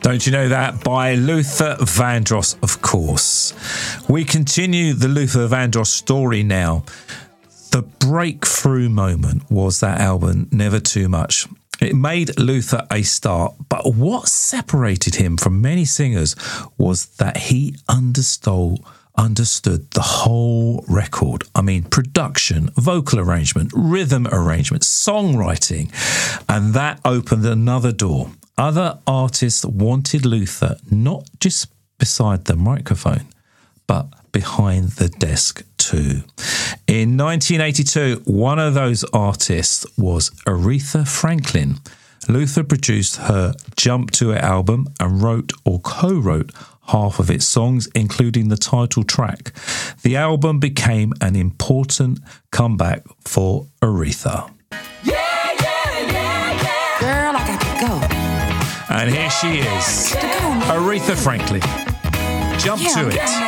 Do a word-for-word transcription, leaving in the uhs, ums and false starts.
Don't You Know That by Luther Vandross, of course. We continue the Luther Vandross story now. The breakthrough moment was that album, Never Too Much. It made Luther a star, but what separated him from many singers was that he understood understood the whole record. I mean, production, vocal arrangement, rhythm arrangement, songwriting, and that opened another door. Other artists wanted Luther not just beside the microphone, but behind the desk too. In nineteen eighty-two, one of those artists was Aretha Franklin. Luther produced her Jump to It album and wrote or co-wrote half of its songs, including the title track. The album became an important comeback for Aretha. Yeah, yeah, yeah, yeah. Girl, I got to go. And here she is, Aretha Franklin. Jump yeah, to It. Yeah.